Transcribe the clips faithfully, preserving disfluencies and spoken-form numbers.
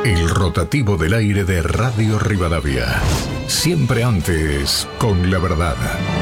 El rotativo del aire de Radio Rivadavia. Siempre antes, con la verdad.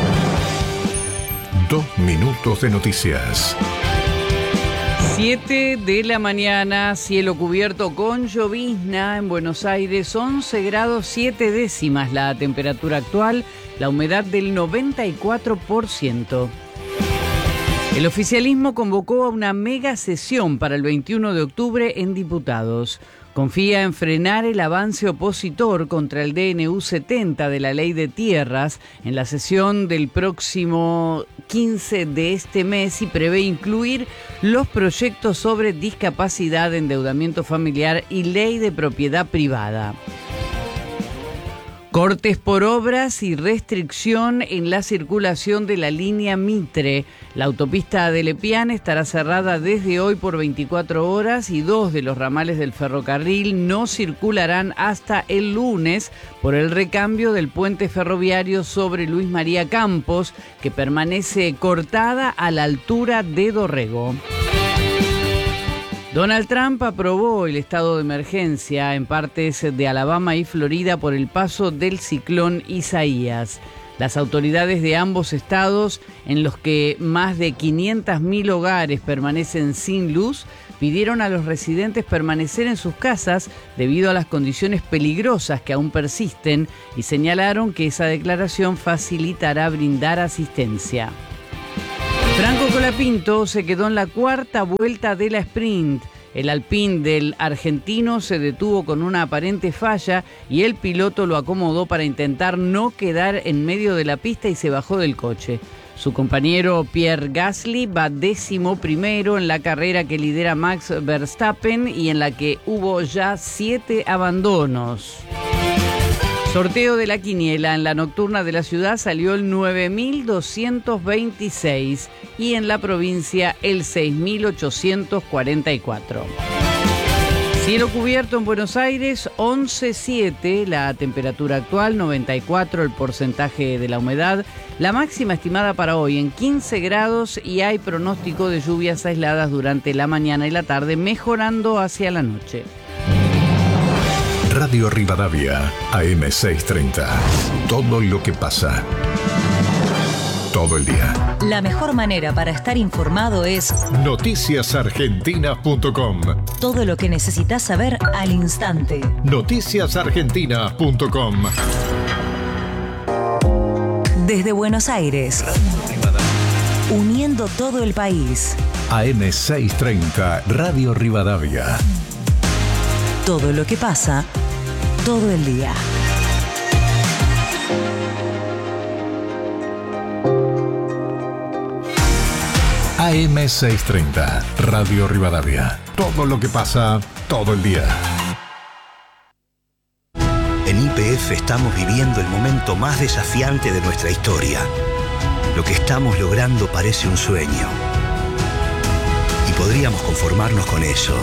Dos minutos de noticias. siete de la mañana, cielo cubierto con llovizna en Buenos Aires, once grados siete décimas la temperatura actual, la humedad del noventa y cuatro por ciento. El oficialismo convocó a una mega sesión para el veintiuno de octubre en Diputados. Confía en frenar el avance opositor contra el D N U setenta de la Ley de Tierras en la sesión del próximo quince de este mes y prevé incluir los proyectos sobre discapacidad, endeudamiento familiar y ley de propiedad privada. Cortes por obras y restricción en la circulación de la línea Mitre. La autopista de Lepiane estará cerrada desde hoy por veinticuatro horas y dos de los ramales del ferrocarril no circularán hasta el lunes por el recambio del puente ferroviario sobre Luis María Campos, que permanece cortada a la altura de Dorrego. Donald Trump aprobó el estado de emergencia en partes de Alabama y Florida por el paso del ciclón Isaías. Las autoridades de ambos estados, en los que más de quinientos mil hogares permanecen sin luz, pidieron a los residentes permanecer en sus casas debido a las condiciones peligrosas que aún persisten y señalaron que esa declaración facilitará brindar asistencia. Franco Colapinto se quedó en la cuarta vuelta de la sprint. El Alpine del argentino se detuvo con una aparente falla y el piloto lo acomodó para intentar no quedar en medio de la pista y se bajó del coche. Su compañero Pierre Gasly va décimo primero en la carrera que lidera Max Verstappen y en la que hubo ya siete abandonos. Sorteo de la quiniela. En la nocturna de la ciudad salió el nueve mil doscientos veintiséis y en la provincia el seis mil ochocientos cuarenta y cuatro. Cielo cubierto en Buenos Aires, once coma siete la temperatura actual, noventa y cuatro el porcentaje de la humedad. La máxima estimada para hoy en quince grados y hay pronóstico de lluvias aisladas durante la mañana y la tarde, mejorando hacia la noche. Radio Rivadavia, A M seiscientos treinta. Todo lo que pasa. Todo el día. La mejor manera para estar informado es noticias argentinas punto com. Todo lo que necesitas saber al instante. noticias argentinas punto com. Desde Buenos Aires. Uniendo todo el país. A M seiscientos treinta, Radio Rivadavia. Todo lo que pasa, todo el día. A M seiscientos treinta, Radio Rivadavia. Todo lo que pasa, todo el día. En Y P F estamos viviendo el momento más desafiante de nuestra historia. Lo que estamos logrando parece un sueño. Y podríamos conformarnos con eso.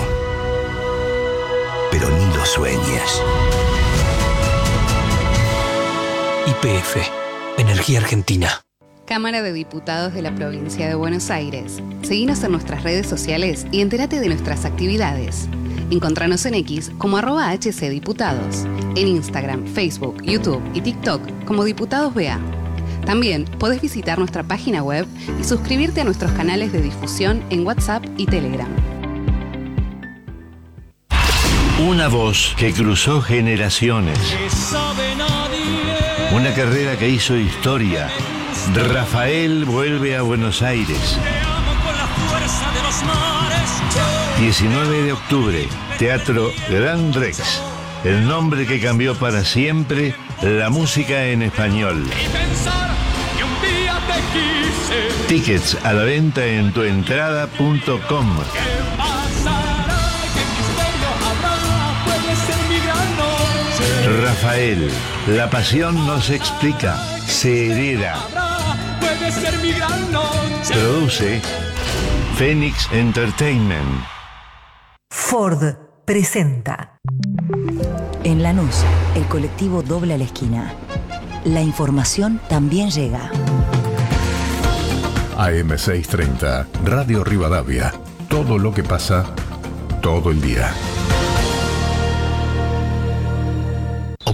Pero ni lo sueñes. Y P F, Energía Argentina. Cámara de Diputados de la Provincia de Buenos Aires. Seguinos en nuestras redes sociales y entérate de nuestras actividades. Encontranos en X como arroba H C Diputados. En Instagram, Facebook, YouTube y TikTok como Diputados B A. También podés visitar nuestra página web y suscribirte a nuestros canales de difusión en WhatsApp y Telegram. Una voz que cruzó generaciones. Una carrera que hizo historia. Rafael vuelve a Buenos Aires. diecinueve de octubre, Teatro Gran Rex. El nombre que cambió para siempre la música en español. Tickets a la venta en tuentrada punto com. Rafael, la pasión no se explica, se hereda. Produce Phoenix Entertainment. Ford presenta. En Lanús, el colectivo dobla la esquina. La información también llega. A M seiscientos treinta, Radio Rivadavia. Todo lo que pasa, todo el día.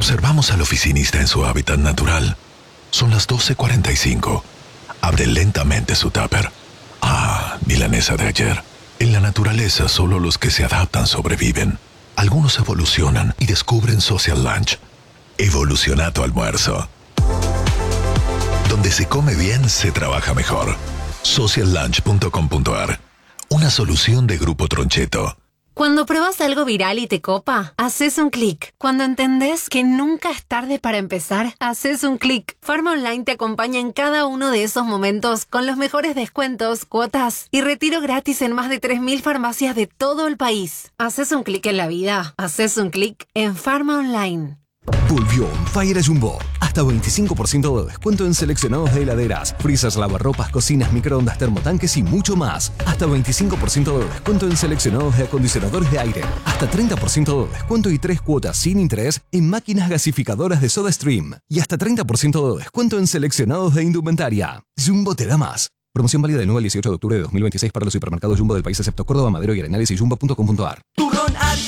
Observamos al oficinista en su hábitat natural. Son las doce cuarenta y cinco. Abre lentamente su tupper. Ah, milanesa de ayer. En la naturaleza solo los que se adaptan sobreviven. Algunos evolucionan y descubren Social Lunch. Evoluciona tu almuerzo. Donde se come bien, se trabaja mejor. social lunch punto com punto a r. Una solución de Grupo Troncheto. Cuando pruebas algo viral y te copa, haces un clic. Cuando entendés que nunca es tarde para empezar, haces un clic. Farma Online te acompaña en cada uno de esos momentos con los mejores descuentos, cuotas y retiro gratis en más de tres mil farmacias de todo el país. Haces un clic en la vida. Haces un clic en Farma Online. Volvió On Fire a Jumbo. Hasta veinticinco por ciento de descuento en seleccionados de heladeras, freezers, lavarropas, cocinas, microondas, termotanques y mucho más. Hasta veinticinco por ciento de descuento en seleccionados de acondicionadores de aire. Hasta treinta por ciento de descuento y tres cuotas sin interés en máquinas gasificadoras de SodaStream. Y hasta treinta por ciento de descuento en seleccionados de indumentaria. Jumbo te da más. Promoción válida del nueve al dieciocho de octubre de dos mil veintiséis para los supermercados Jumbo del país excepto Córdoba, Madero y Arenales y jumbo punto com punto a r.